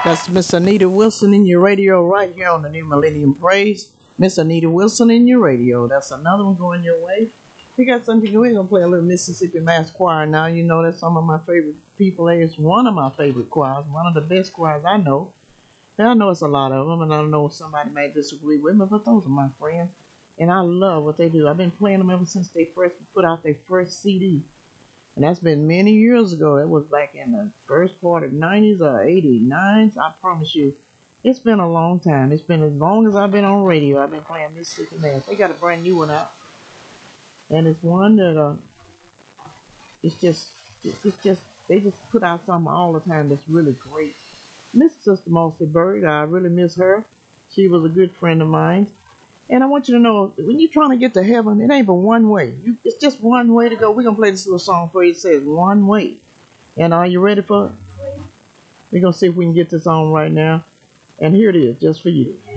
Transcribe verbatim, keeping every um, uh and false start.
That's Miss Anita Wilson in your radio right here on the New Millennium Praise. Miss Anita Wilson in your radio. That's another one going your way. We got something. We're going to play a little Mississippi Mass Choir now. You know that's some of my favorite people. It's one of my favorite choirs. One of the best choirs I know. And I know it's a lot of them, and I know somebody may disagree with me, but those are my friends. And I love what they do. I've been playing them ever since they first put out their first C D. And that's been many years ago. That was back in the first part of the nineties or eighty-nines. I promise you, it's been a long time. It's been as long as I've been on radio. I've been playing Mississippi Mass. They got a brand new one out. And it's one that, uh, it's just, it's just, they just put out something all the time that's really great. Miss Sister Mossy Bird, I really miss her. She was a good friend of mine. And I want you to know, when you're trying to get to heaven, it ain't but one way. You, it's just one way to go. We're going to play this little song for you. It says, one way. And are you ready for it? We're going to see if we can get this on right now. And here it is, just for you.